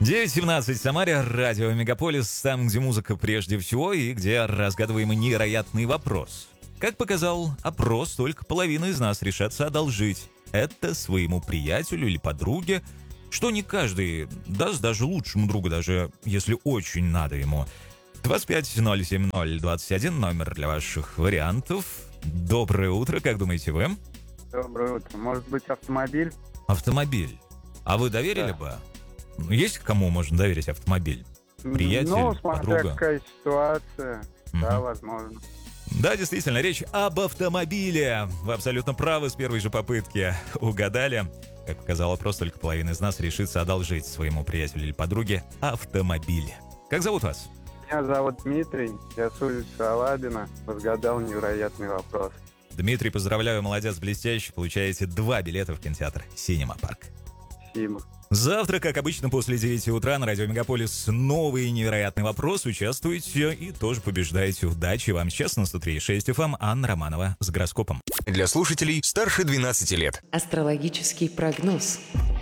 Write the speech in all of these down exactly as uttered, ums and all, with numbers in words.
девять семнадцать в Самаре, радио Мегаполис, там, где музыка прежде всего и где разгадываемый невероятный вопрос. Как показал опрос, только половина из нас решатся одолжить это своему приятелю или подруге, что не каждый даст даже лучшему другу, даже если очень надо ему. двадцать пять ноль семь ноль двадцать один, номер для ваших вариантов. Доброе утро, как думаете вы? Доброе утро. Может быть, автомобиль? Автомобиль. А вы доверили Да. бы? Ну, есть кому можно доверить автомобиль? Приятель, Ну, смотря подруга? какая ситуация. Мгм. Да, возможно. Да, действительно, речь об автомобиле. Вы абсолютно правы, с первой же попытки угадали. Как показал опрос, только половина из нас решится одолжить своему приятелю или подруге автомобиль. Как зовут вас? Меня зовут Дмитрий, я с улицы Алабина. Разгадал невероятный вопрос. Дмитрий, поздравляю, молодец, блестяще. Получаете два билета в кинотеатр «Синема Парк». Спасибо. Завтра, как обычно, после девяти утра на радио Мегаполис новый невероятный вопрос. Участвуйте и тоже побеждаете. Удачи вам. Сейчас на сто три и шесть эф эм Анна Романова с гороскопом. Для слушателей старше двенадцати лет. Астрологический прогноз.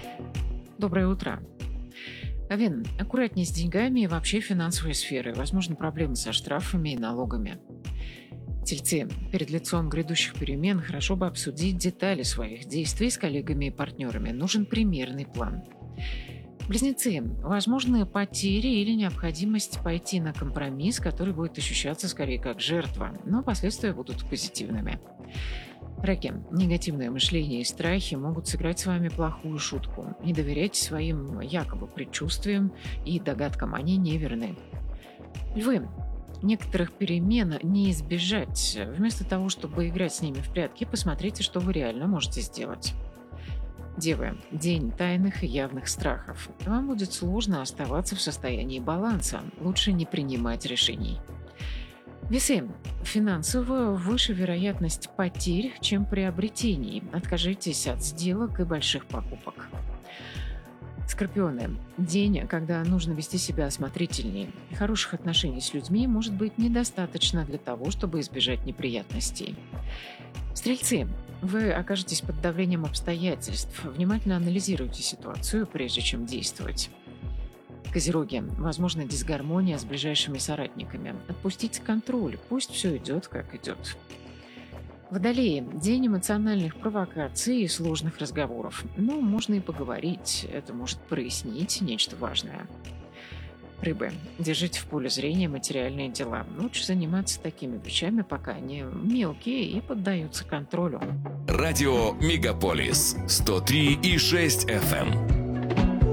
Доброе утро. Овен, аккуратнее с деньгами и вообще финансовой сферой. Возможно, проблемы со штрафами и налогами. Тельцы, перед лицом грядущих перемен хорошо бы обсудить детали своих действий с коллегами и партнерами. Нужен примерный план. Близнецы, возможны потери или необходимость пойти на компромисс, который будет ощущаться скорее как жертва, но последствия будут позитивными. Раки, негативное мышление и страхи могут сыграть с вами плохую шутку. Не доверяйте своим якобы предчувствиям и догадкам, они не верны. Львы, некоторых перемен не избежать. Вместо того, чтобы играть с ними в прятки, посмотрите, что вы реально можете сделать. Девы, день тайных и явных страхов. Вам будет сложно оставаться в состоянии баланса. Лучше не принимать решений. Весы, финансово выше вероятность потерь, чем приобретений. Откажитесь от сделок и больших покупок. Скорпионы. День, когда нужно вести себя осмотрительнее. Хороших отношений с людьми может быть недостаточно для того, чтобы избежать неприятностей. Стрельцы. Вы окажетесь под давлением обстоятельств. Внимательно анализируйте ситуацию, прежде чем действовать. Козероги. Возможно, дисгармония с ближайшими соратниками. Отпустите контроль. Пусть все идет, как идет. Водолеи. День эмоциональных провокаций и сложных разговоров. Но можно и поговорить. Это может прояснить нечто важное. Рыбы. Держите в поле зрения материальные дела. Лучше заниматься такими вещами, пока они мелкие и поддаются контролю. Радио Мегаполис сто три и шесть эф эм.